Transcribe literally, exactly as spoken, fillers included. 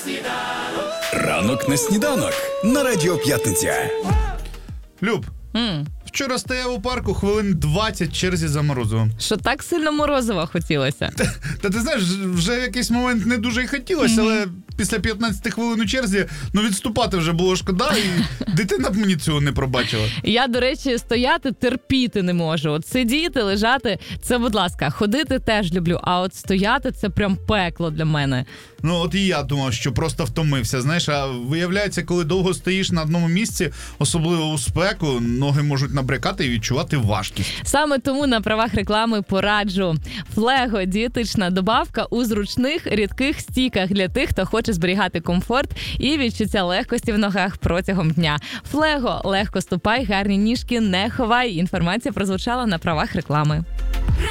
Ранок на сніданок на Радіо П'ятниця. Люб, Mm. вчора стояв у парку хвилин двадцять в черзі за морозивом. Що так сильно морозива хотілося? Та, та ти знаєш, вже в якийсь момент не дуже й хотілося, mm-hmm. але після п'ятнадцяти хвилин у черзі, ну відступати вже було шкода, і дитина б мені цього не пробачила. Я, до речі, стояти терпіти не можу. От сидіти, лежати, це, будь ласка, ходити теж люблю, а от стояти – це прям пекло для мене. Ну, от і я думав, що просто втомився, знаєш, а виявляється, коли довго стоїш на одному місці, особливо у спеку, ноги можуть набрякати і відчувати важкість. Саме тому на правах реклами пораджу. Флего – дієтична добавка у зручних, рідких стійках для тих, хто хоче зберігати комфорт і відчуття легкості в ногах протягом дня. Флего – легко ступай, гарні ніжки не ховай. Інформація прозвучала на правах реклами.